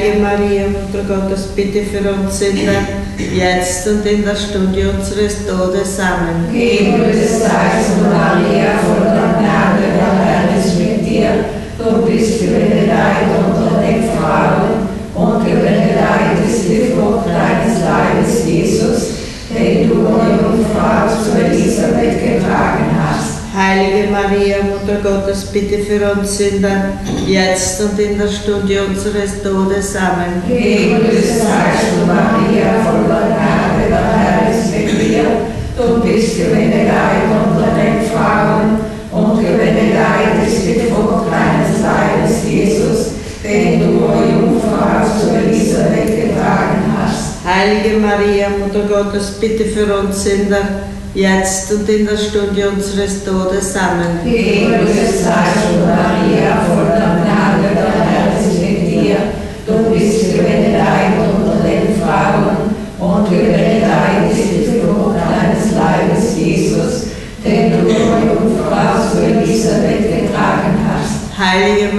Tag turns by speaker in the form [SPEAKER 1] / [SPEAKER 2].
[SPEAKER 1] Maria, Mutter Gottes, bitte für uns Sünder, jetzt und in der Stunde unseres Todes. Amen.
[SPEAKER 2] Gegrüßet seist du, Maria, voll der Gnade, der Herr ist mit dir. Du bist gebenedeit unter den Frauen und gebenedeit ist die Frucht deines Leibes, Jesus, den du, o Jungfrau, zu Elisabeth getragen hast.
[SPEAKER 1] Heilige Maria, Mutter Gottes, bitte für uns Sünder, jetzt und in der Stunde unseres Todes. Amen.
[SPEAKER 2] Gegrüßet seist du, Maria, voll der Gnade, der Herr ist mit dir. Du bist gebenedeit unter den Frauen und gebenedeit ist die Frucht deines Leibes, Jesus, den du, o Jungfrau, zu Elisabeth getragen hast.
[SPEAKER 1] Heilige Maria, Mutter Gottes, bitte für uns Sünder, jetzt und in der Stunde unseres Todes. Amen.
[SPEAKER 2] Gegrüßet seist du, Maria, voll der Gnade, der Herr ist mit dir. Du bist gebenedeit